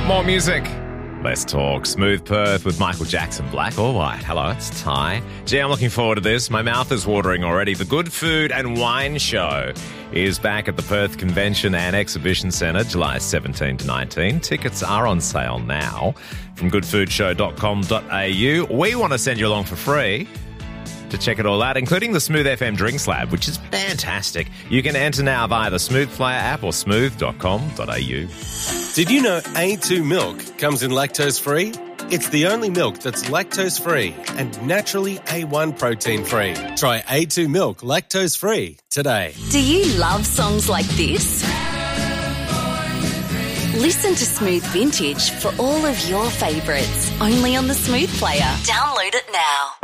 More music, less talk. Smooth Perth with Michael Jackson, Black or White. Hello, it's Ty. Gee, I'm looking forward to this. My mouth is watering already. The Good Food and Wine Show is back at the Perth Convention and Exhibition Centre, July 17 to 19. Tickets are on sale now from goodfoodshow.com.au. We want to send you along for free to check it all out, including the Smooth FM Drinks Lab, which is fantastic. You can enter now via the Smooth Player app or smooth.com.au. Did you know A2 milk comes in lactose-free? It's the only milk that's lactose-free and naturally A1 protein-free. Try A2 milk lactose-free today. Do you love songs like this? Listen to Smooth Vintage for all of your favourites, only on the Smooth Player. Download it now.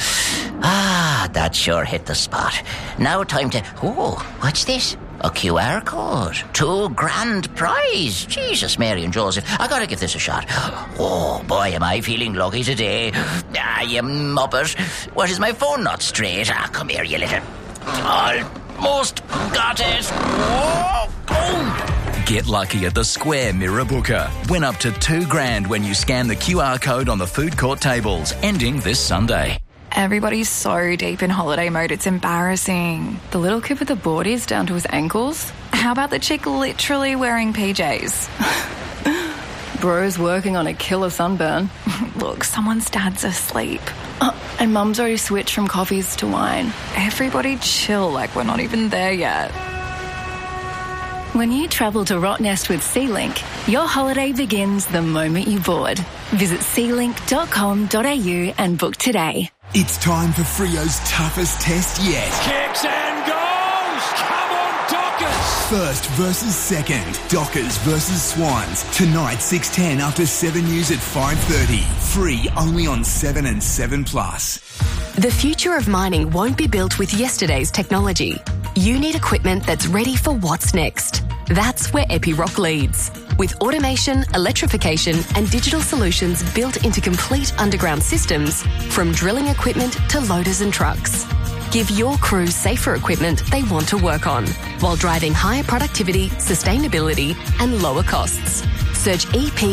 Ah, that sure hit the spot. Now time to... Oh, what's this? A QR code. $2,000 prize. Jesus, Mary and Joseph. I gotta give this a shot. Oh, boy, am I feeling lucky today. Ah, you muppet. What, is my phone not straight? Ah, come here, you little... Almost got it. Oh, boom. Get lucky at the Square Mirror Booker. Win up to $2,000 when you scan the QR code on the food court tables, ending this Sunday. Everybody's so deep in holiday mode, it's embarrassing. The little kid with the boardies down to his ankles? How about the chick literally wearing PJs? Bro's working on a killer sunburn. Look, someone's dad's asleep. And mum's already switched from coffees to wine. Everybody chill, like we're not even there yet. When you travel to Rottnest with SeaLink, your holiday begins the moment you board. Visit sealink.com.au and book today. It's time for Freo's toughest test yet. Kicks and goals! Come on, Dockers! First versus second. Dockers versus Swans. Tonight, 6:10 after 7 News at 5:30. Free only on 7 and 7+. The future of mining won't be built with yesterday's technology. You need equipment that's ready for what's next. That's where Epiroc leads. With automation, electrification and digital solutions built into complete underground systems, from drilling equipment to loaders and trucks. Give your crew safer equipment they want to work on, while driving higher productivity, sustainability and lower costs. Search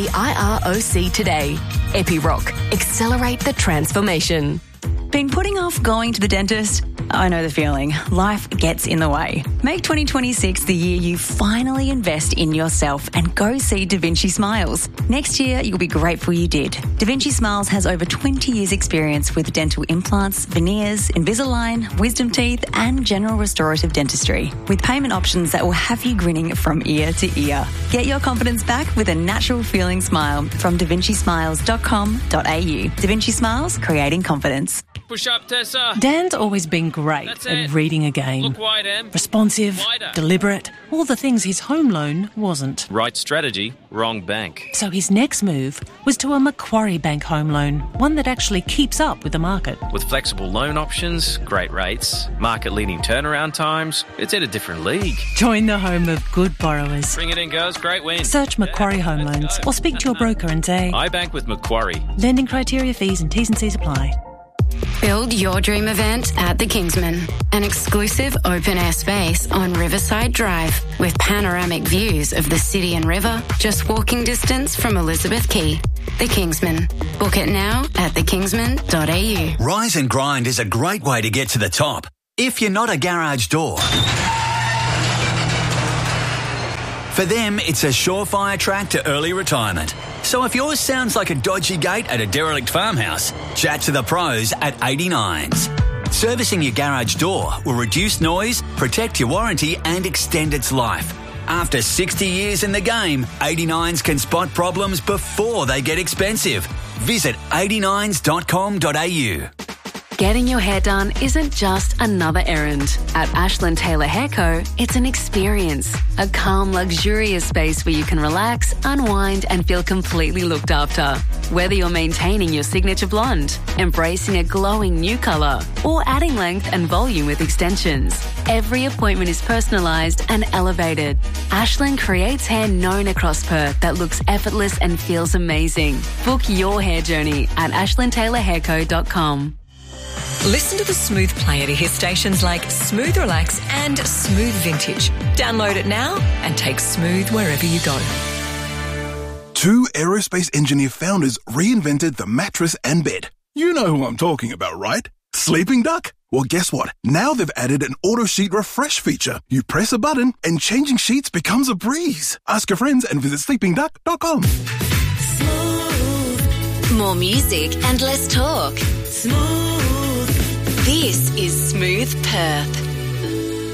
EPIROC today. Epiroc. Accelerate the transformation. Been putting off going to the dentist? I know the feeling. Life gets in the way. Make 2026 the year you finally invest in yourself and go see Da Vinci Smiles. Next year, you'll be grateful you did. Da Vinci Smiles has over 20 years' experience with dental implants, veneers, Invisalign, wisdom teeth and general restorative dentistry, with payment options that will have you grinning from ear to ear. Get your confidence back with a natural feeling smile from davincismiles.com.au. Da Vinci Smiles, creating confidence. Push up, Tessa. Dan's always been great at reading a game. Look wide, Em. Responsive, Wider. deliberate, all the things his home loan wasn't. Right strategy, wrong bank. So his next move was to a Macquarie Bank home loan, one that actually keeps up with the market. With flexible loan options, great rates, market-leading turnaround times, it's at a different league. Join the home of good borrowers. Bring it in, girls. Great win. Search Macquarie Home Loans or speak to your broker and say, I bank with Macquarie. Lending criteria, fees and T's and C's apply. Build your dream event at the Kingsman, an exclusive open-air space on Riverside Drive with panoramic views of the city and river, just walking distance from Elizabeth Quay. The Kingsman. Book it now at thekingsman.au. Rise and Grind is a great way to get to the top. If you're not a garage door. For them, it's a surefire track to early retirement. So if yours sounds like a dodgy gate at a derelict farmhouse, chat to the pros at 89s. Servicing your garage door will reduce noise, protect your warranty and extend its life. After 60 years in the game, 89s can spot problems before they get expensive. Visit 89s.com.au. Getting your hair done isn't just another errand. At Ashland Taylor Hair Co., it's an experience. A calm, luxurious space where you can relax, unwind and feel completely looked after. Whether you're maintaining your signature blonde, embracing a glowing new colour, or adding length and volume with extensions, every appointment is personalised and elevated. Ashland creates hair known across Perth that looks effortless and feels amazing. Book your hair journey at ashlandtaylorhairco.com. Listen to the Smooth Player to hear stations like Smooth Relax and Smooth Vintage. Download it now and take Smooth wherever you go. 2 aerospace engineer founders reinvented the mattress and bed. You know who I'm talking about, right? Sleeping Duck? Well, guess what? Now they've added an auto sheet refresh feature. You press a button and changing sheets becomes a breeze. Ask your friends and visit sleepingduck.com. More music and less talk. Smooth. This is Smooth Perth.